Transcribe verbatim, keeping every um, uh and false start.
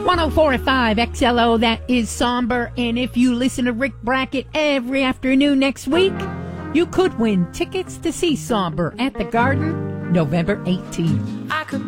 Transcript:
one oh four point five X L O, that is Somber. And if you listen to Rick Brackett every afternoon next week, you could win tickets to see Somber at the Garden November eighteenth. I could